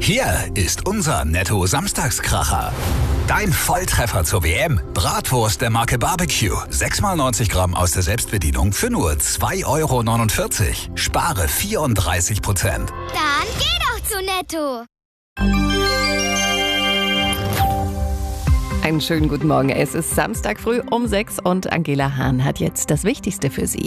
Hier ist unser Netto-Samstagskracher. Dein Volltreffer zur WM. Bratwurst der Marke Barbecue. 6x90 Gramm aus der Selbstbedienung für nur 2,49 €. Spare 34%. Dann geh doch zu Netto. Einen schönen guten Morgen. Es ist Samstag früh um 6 und Angela Hahn hat jetzt das Wichtigste für Sie.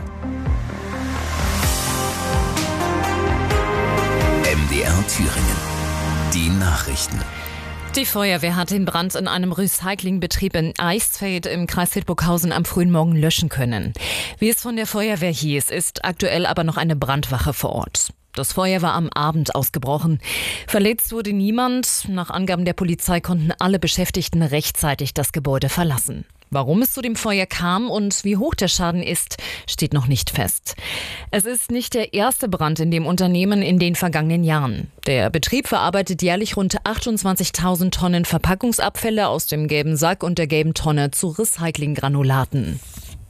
MDR Thüringen. Die Nachrichten. Die Feuerwehr hat den Brand in einem Recyclingbetrieb in Eichsfeld im Kreis Hildburghausen am frühen Morgen löschen können. Wie es von der Feuerwehr hieß, ist aktuell aber noch eine Brandwache vor Ort. Das Feuer war am Abend ausgebrochen. Verletzt wurde niemand. Nach Angaben der Polizei konnten alle Beschäftigten rechtzeitig das Gebäude verlassen. Warum es zu dem Feuer kam und wie hoch der Schaden ist, steht noch nicht fest. Es ist nicht der erste Brand in dem Unternehmen in den vergangenen Jahren. Der Betrieb verarbeitet jährlich rund 28.000 Tonnen Verpackungsabfälle aus dem gelben Sack und der gelben Tonne zu Recyclinggranulaten.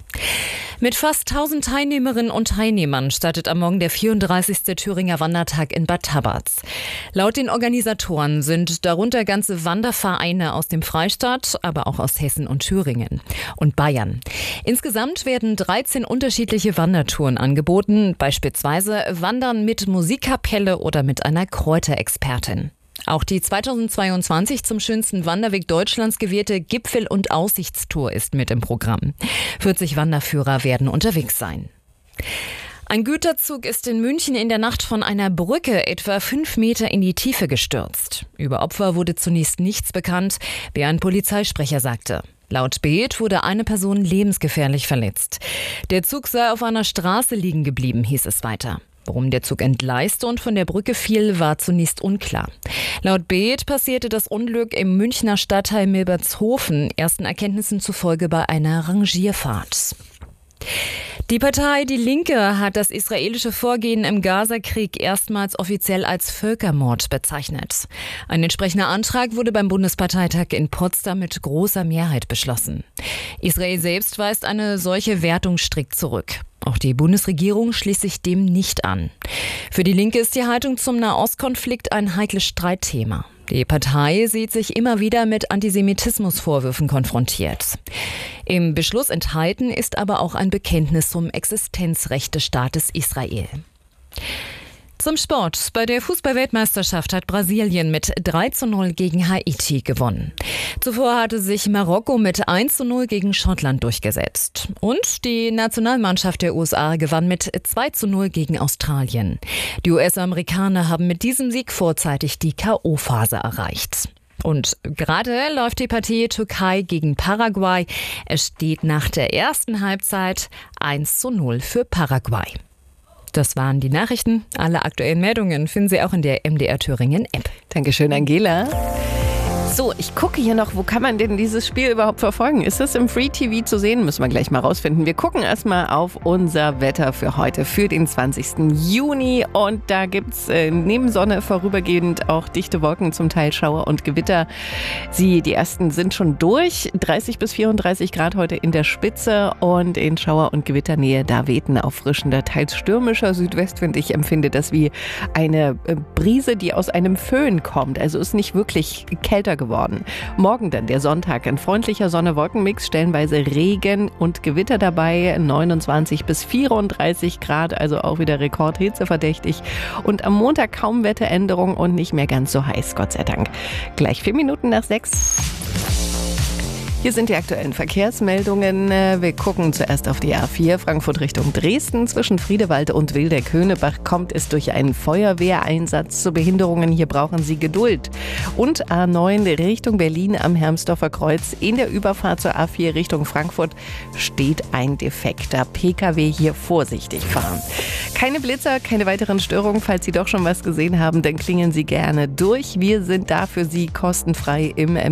Mit fast 1000 Teilnehmerinnen und Teilnehmern startet am Morgen der 34. Thüringer Wandertag in Bad Tabatz. Laut den Organisatoren sind darunter ganze Wandervereine aus dem Freistaat, aber auch aus Hessen und Thüringen und Bayern. Insgesamt werden 13 unterschiedliche Wandertouren angeboten, beispielsweise Wandern mit Musikkapelle oder mit einer Kräuterexpertin. Auch die 2022 zum schönsten Wanderweg Deutschlands gewählte Gipfel- und Aussichtstour ist mit im Programm. 40 Wanderführer werden unterwegs sein. Ein Güterzug ist in München in der Nacht von einer Brücke etwa 5 Meter in die Tiefe gestürzt. Über Opfer wurde zunächst nichts bekannt, wie ein Polizeisprecher sagte. Laut Bild wurde eine Person lebensgefährlich verletzt. Der Zug sei auf einer Straße liegen geblieben, hieß es weiter. Warum der Zug entgleiste und von der Brücke fiel, war zunächst unklar. Laut Bild passierte das Unglück im Münchner Stadtteil Milbertshofen, ersten Erkenntnissen zufolge bei einer Rangierfahrt. Die Partei Die Linke hat das israelische Vorgehen im Gazakrieg erstmals offiziell als Völkermord bezeichnet. Ein entsprechender Antrag wurde beim Bundesparteitag in Potsdam mit großer Mehrheit beschlossen. Israel selbst weist eine solche Wertung strikt zurück. Auch die Bundesregierung schließt sich dem nicht an. Für die Linke ist die Haltung zum Nahostkonflikt ein heikles Streitthema. Die Partei sieht sich immer wieder mit Antisemitismusvorwürfen konfrontiert. Im Beschluss enthalten ist aber auch ein Bekenntnis zum Existenzrecht des Staates Israel. Zum Sport. Bei der Fußball-Weltmeisterschaft hat Brasilien mit 3:0 gegen Haiti gewonnen. Zuvor hatte sich Marokko mit 1:0 gegen Schottland durchgesetzt. Und die Nationalmannschaft der USA gewann mit 2:0 gegen Australien. Die US-Amerikaner haben mit diesem Sieg vorzeitig die K.O.-Phase erreicht. Und gerade läuft die Partie Türkei gegen Paraguay. Es steht nach der ersten Halbzeit 1:0 für Paraguay. Das waren die Nachrichten. Alle aktuellen Meldungen finden Sie auch in der MDR Thüringen App. Dankeschön, Angela. So, ich gucke hier noch, wo kann man denn dieses Spiel überhaupt verfolgen? Ist es im Free TV zu sehen? Müssen wir gleich mal rausfinden. Wir gucken erstmal auf unser Wetter für heute, für den 20. Juni. Und da gibt's neben Sonne vorübergehend auch dichte Wolken, zum Teil Schauer und Gewitter. Die ersten sind schon durch. 30 bis 34 Grad heute in der Spitze und in Schauer- und Gewitternähe, da weht ein auffrischender, teils stürmischer Südwestwind. Ich empfinde das wie eine Brise, die aus einem Föhn kommt. Also ist nicht wirklich kälter geworden. Morgen dann der Sonntag, ein freundlicher Sonne-Wolken-Mix, stellenweise Regen und Gewitter dabei, 29 bis 34 Grad, also auch wieder rekordhitzeverdächtig. Und am Montag kaum Wetteränderung und nicht mehr ganz so heiß, Gott sei Dank. Gleich 4 Minuten nach 6. Hier sind die aktuellen Verkehrsmeldungen. Wir gucken zuerst auf die A4 Frankfurt Richtung Dresden. Zwischen Friedewald und Wildeck-Höhnebach kommt es durch einen Feuerwehreinsatz zu Behinderungen. Hier brauchen Sie Geduld. Und A9 Richtung Berlin am Hermsdorfer Kreuz. In der Überfahrt zur A4 Richtung Frankfurt steht ein defekter Pkw. Hier vorsichtig fahren. Keine Blitzer, keine weiteren Störungen. Falls Sie doch schon was gesehen haben, dann klingeln Sie gerne durch. Wir sind da für Sie kostenfrei im